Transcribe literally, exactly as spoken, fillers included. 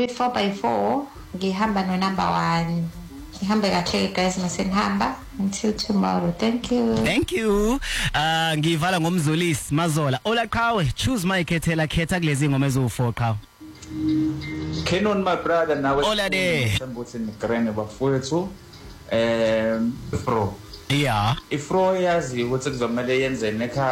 kwi-four by four ngihamba no-number one. Ngihambe kahle guys masenihamba until tomorrow. Thank you. Thank you. Uh ngivala ngomzulisi Mazola. Ola Qhawe, choose my khethela khetha kulezi ngoma eziwu-four Qhawe. Canon my brother nawe. Ola de. Sambuthi nigrene bafowethu. Um Ifro. Yeah. Ifro yazi ukuthi kuzomela yenzeni ekhaya.